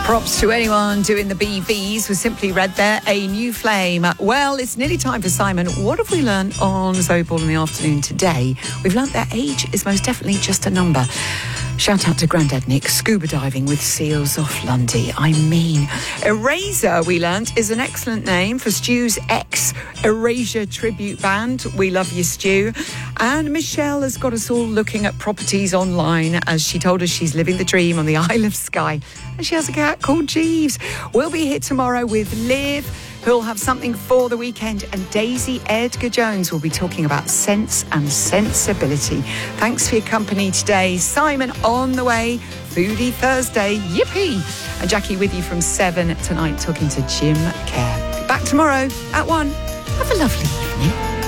Props to anyone doing the BVs with Simply Red there, A New Flame. Well, it's nearly time for Simon. What have we learned on Zoe Ball in the afternoon today? We've learnt that age is most definitely just a number. Shout out to Grandad Nick, scuba diving with seals off Lundy. I mean, Eraser, we learnt, is an excellent name for Stu's ex-Erasure tribute band. We love you, Stu. And Michelle has got us all looking at properties online as she told us she's living the dream on the Isle of Skye. And she has a cat called Jeeves. We'll be here tomorrow with Liv, who'll have something for the weekend, and Daisy Edgar-Jones will be talking about sense and sensibility. Thanks for your company today. Simon on the way. Foodie Thursday. Yippee! And Jackie with you from 7 tonight talking to Jim Kerr. Back tomorrow at 1. Have a lovely evening.